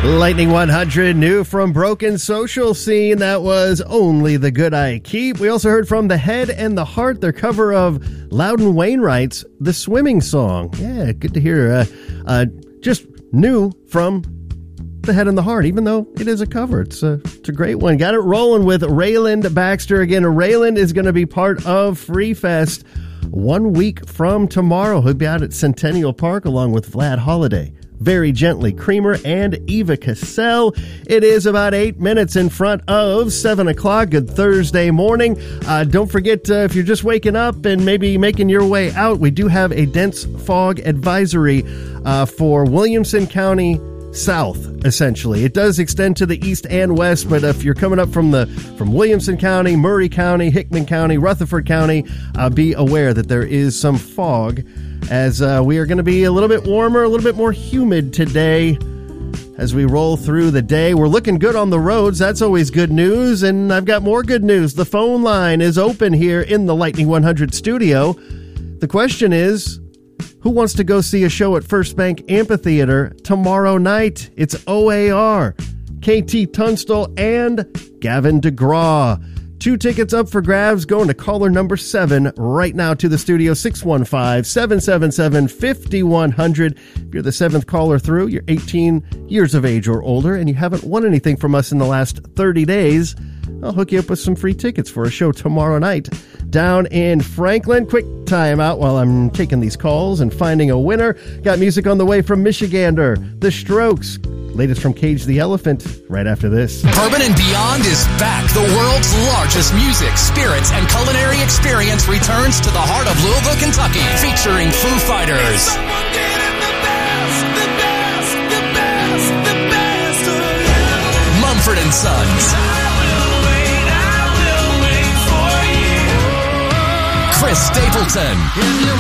Lightning 100, new from Broken Social Scene. That was Only the Good I Keep. We also heard from The Head and the Heart, their cover of Loudon Wainwright's The Swimming Song. Yeah, good to hear. Just new from The Head and the Heart, even though it is a cover. It's a great one. Got it rolling with Rayland Baxter. Again, Rayland is going to be part of Free Fest 1 week from tomorrow. He'll be out at Centennial Park along with Vlad Holiday, Very Gently Creamer, and Eva Cassell. It is about 8 minutes in front of 7 o'clock. Good Thursday morning. Don't forget, if you're just waking up and maybe making your way out, we do have a dense fog advisory for Williamson County South, essentially. It does extend to the east and west, but if you're coming up from Williamson County, Murray County, Hickman County, Rutherford County, be aware that there is some fog, as we are going to be a little bit warmer, a little bit more humid today as we roll through the day. We're looking good on the roads. That's always good news, and I've got more good news. The phone line is open here in the Lightning 100 studio. The question is, who wants to go see a show at First Bank Amphitheater tomorrow night? It's OAR, KT Tunstall, and Gavin DeGraw. 2 tickets up for grabs. Going to caller number 7 right now to the studio, 615-777-5100. If you're the 7th caller through, you're 18 years of age or older, and you haven't won anything from us in the last 30 days, I'll hook you up with some free tickets for a show tomorrow night down in Franklin. Quick time out while I'm taking these calls and finding a winner. Got music on the way from Michigander, The Strokes. Latest from Cage the Elephant right after this. Bourbon and Beyond is back. The world's largest music, spirits, and culinary experience returns to the heart of Louisville, Kentucky, featuring Foo Fighters, Mumford & Sons, Chris Stapleton,